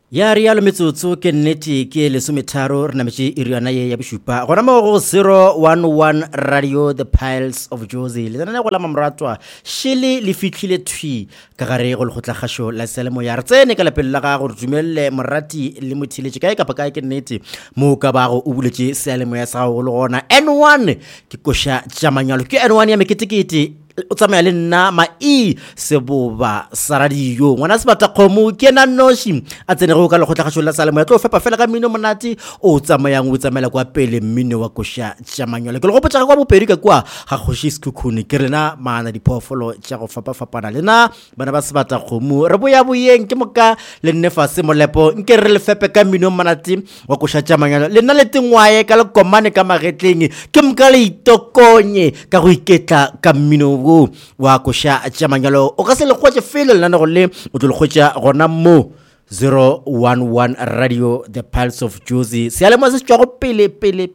Ya rialo metsotso ke nnete ke lesometharo re nametše iriana ye ya bošupa gona mo go 011 radio the piles of Jozi le tsena go la mamratwa šele le fitlhile thwi ka gare go le go tlagašo la selemo ya re tsene ka lapeng la ga go dumelle morati le mothiletše kae kapa kae ke nnete mo ka bago o buletše selemo ya sa go le gona N1 ke koša tšamanyalo ke N1 ya meketekete o tsamaya le nna Seboba sa radio ngwana sebata kgomo ke na noši a tsene go ka le go tlagašo la salemo ya tlo fepa fela ka mmino monate o tsamayang o tsamela kwa pele mmino wa koša tšamanyalo ke le go potša kwa bopedi ka kwa ga kgoši sekhukhune ke rena maana diphoofolo tša go fapafapana lena bana ba sebata kgomo re boyeng ke moka le nne fase molepo nke re le fepe ka mmino monate wa koša tšamanyalo le nna le tengwae ka le komane ka magetleng ke moka le itokonye ka go iketla ka mmino wa koša tšamanyalo o ka se le kgwetše fele lena go le o tlo le kgwetša gona mo 011 radio the piles of Jozi sealemoya se tšwa go pele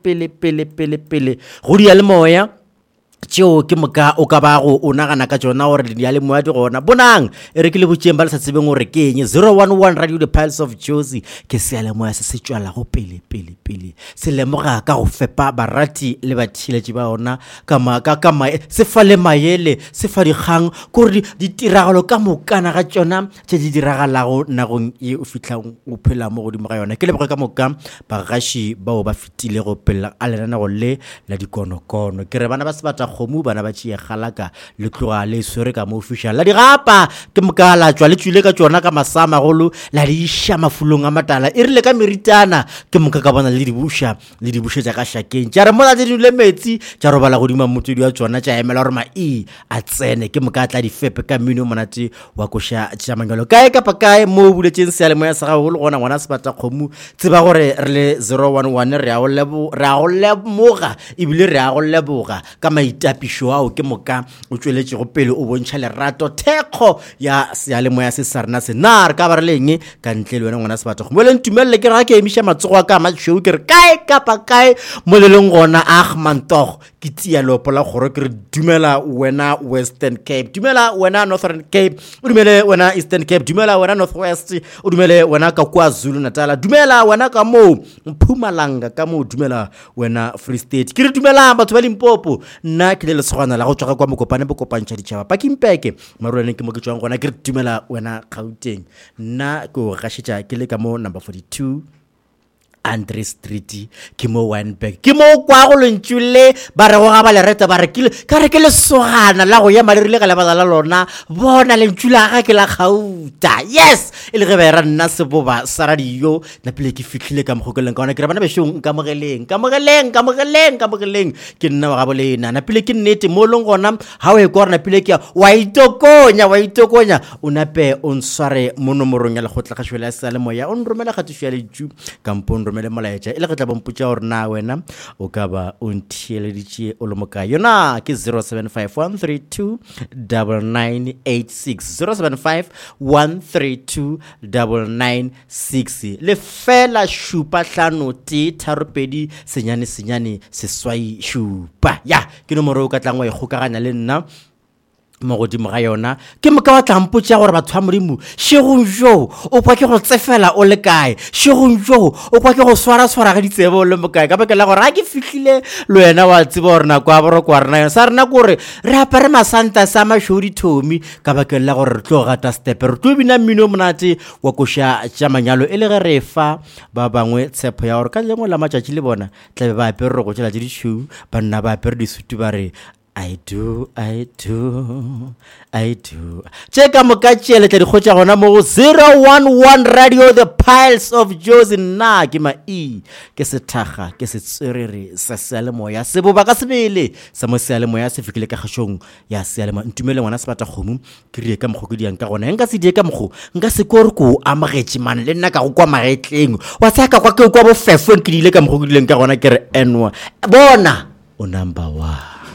go dialemoya tšeo ke moka o ka bago o nagana ka tšona gore dialemoya di gona bonang e re ke le botšeng ba le sa tsebeng gore ke eng 011 radio the piles of Jozi ke sealemoya se se tšwalago pele se lemoga ka go fepa barati le bathiletši ba ona ka se fa le maele se fa dikgang gore ditiragalo ka mokana ga tšona tše di diragalago nagong ye o fitlhang o phela mo godimo ga yona ke leboge ka moka bagaši bao ba fetile go pela a lenaneo le la dikonokono ke re bana ba sebata kgomo bana ba tšea galaka le tloga le swere ka mo official la digapa ke moka la tšwa le tšwile ka tšona ka masama golo la di iša mafulong a matala e rile ka meritana ke moka ka bona le dibuša tša ka šakeng tša re mola tše di le metsi tša robala godimo motswedi wa tšona tša emela gore a tsene ke moka tla di fepe ka mmino monate wa koša tšamanyalo kae kapa kae mo o buletšeng sealemoya sa gago le gona ngwana sebata kgomo tseba gore re le 011 re a go lemoga ebile re a go leboga ka tapišo ao ke moka o tšweletše go pele o bontšha lerato thekgo ya sealemoya se sa rena se na re ka ba re leng ka ntle le wena ngwana sebata go mo le ntumelele ke ra ke emiša matsogo a ka matšheu ke re kae kapa kae mo le leng gona Mantogo ke tia lopo la kgoro ke re dumela wena Western Cape dumela wena Northern Cape o dumele wena Eastern Cape dumela wena Northwest o dumele wena ka KwaZulu Natal dumela wena ka mo Mpumalanga ka mo dumela wena Free State ke re dumela batho ba Limpopo na ke le segwana la go tswa kwa mokopane bokopantšha ditšhaba Pakimpeke maroleng ke mo ke tswang gona ke re dumela wena Gauteng na go gašetša ke le ka mo number 42 Andre Street ke mo Wynberg ke mo kwa go lentšule ba re go ga ba le reta ba re ke le sogana la go ya malerile ga lebala la lona bona lentšula ga ke la Gauta yes e le ge ba era nna Seboba sa radio na pele ke fitlhile ka mogokeleng ka ona ke re bana bešong ka mogeleng ke nna wa ga bolena na pele ke nnete mo leng gona ha o e kwa na pele ke wa itokonya o nape o nsware mo nomorong ya legotla ga shwela sa le moya o nromela gatišo ya letšu kampong mele molaetša e le ge tla bompotša gore na wena o ka ba o ntheeleditše o le moka yona ke 0751329986 0751329986 le fela šupa hlano tee tharo pedi senyane seswai šupa ya ke nomoro o ka tlang wa ikgokaganya le nna mo godimo ga yona ke moka wa tlampotša gore batho ba modimo šegong jo o kwa ke go tsefela o le kae šegong jo o kwa ke go swara ga ditsebe o le mokae ka bakela gore ga ke fihlile le wena wa tseba gore nako a boroko wa rena sa rena kore re apare masanta sa mašodi thomi ka bakela gore re tlo gata stepe re tlo bina mmino monate wa koša tšamanyalo e le ge re fa ba bangwe tshepo ya gore ka lengwe la matšatši le bona tlabe ba apere re go tšela tše ditšhou banna ba apere disutu ba re I do. Cheka moka tšele tla di kgotša gona mo 011 radio the piles of Jozi na ke ke sethaga ke setserere sa sealemoya Seboba ka sebele sa mo sealemoya se fikile ka kgašong ya sealemoya ntumele ngwana sebata kgomo ke rie ka mokgokediang ka gona nka se die ka mokgo nka se kore ko amagetše man le nna ka go kwa magetleng wa tsaka kwa ke kwa bo fefo ke dile ka mokgokediang ka gona ke re enwa bona o number 1